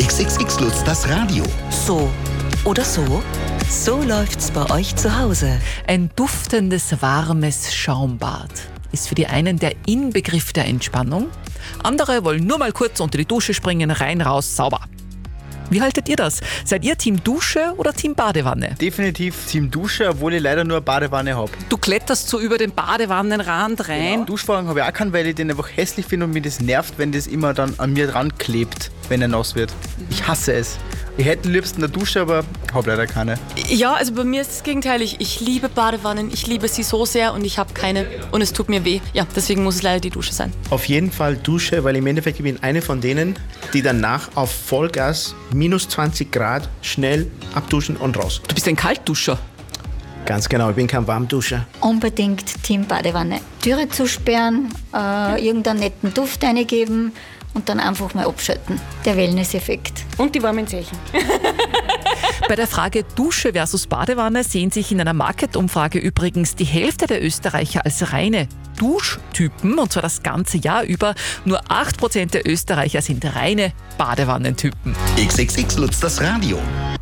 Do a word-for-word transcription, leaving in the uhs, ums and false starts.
X X X Lutz, das Radio. So oder so? So läuft's bei euch zu Hause. Ein duftendes, warmes Schaumbad ist für die einen der Inbegriff der Entspannung. Andere wollen nur mal kurz unter die Dusche springen, rein, raus, sauber. Wie haltet ihr das? Seid ihr Team Dusche oder Team Badewanne? Definitiv Team Dusche, obwohl ich leider nur eine Badewanne habe. Du kletterst so über den Badewannenrand rein. Genau. Duschvorhang habe ich auch keinen, weil ich den einfach hässlich finde und mir das nervt, wenn das immer dann an mir dran klebt, wenn er nass wird. Ich hasse es. Ich hätte liebsten eine Dusche, aber habe leider keine. Ja, also bei mir ist es gegenteilig. Ich liebe Badewannen, ich liebe sie so sehr und ich habe keine und es tut mir weh. Ja, deswegen muss es leider die Dusche sein. Auf jeden Fall Dusche, weil im Endeffekt ich bin eine von denen, die danach auf Vollgas minus zwanzig Grad schnell abduschen und raus. Du bist ein Kaltduscher. Ganz genau, ich bin kein Warmduscher. Unbedingt Team Badewanne. Türe zusperren, äh, irgendeinen netten Duft eingeben und dann einfach mal abschalten. Der Wellness-Effekt. Und die warmen Zehen. Bei der Frage Dusche versus Badewanne sehen sich in einer Market-Umfrage übrigens die Hälfte der Österreicher als reine Duschtypen, und zwar das ganze Jahr über. Nur acht Prozent der Österreicher sind reine Badewannentypen. X X X Lutz, das Radio.